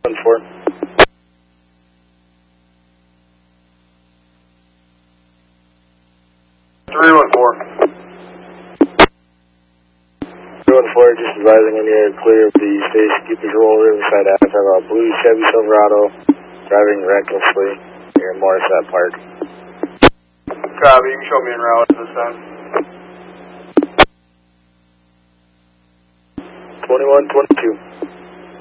1-4. 3-1-4. 3-1-4, just advising when you're clear of the station, keep visual Riverside Ave. Have a blue Chevy Silverado driving recklessly near Morissette Park. Copy, you can show me en route at this time. 21-22.